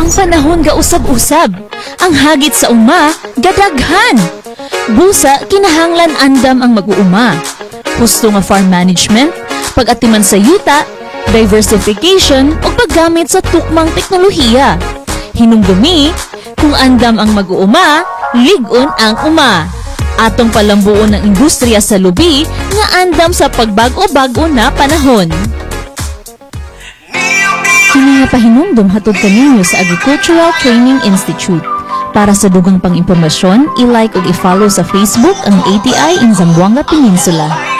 Ang panahon ga usab-usab, ang hagit sa uma gadaghan. Busa kinahanglan andam ang mag-uuma. Husto nga farm management, pag-atiman sa yuta, diversification o paggamit sa tukmang teknolohiya. Hinumdumi, kung andam ang mag-uuma, ligon ang uma. Atong palambuon ng industriya sa lubi nga andam sa pagbago-bago na panahon. Kini nga pahinumdum hatod kaninyo sa Agricultural Training Institute. Para sa dugang pang impormasyon, i-like o i-follow sa Facebook ang ATI in Zamboanga Peninsula.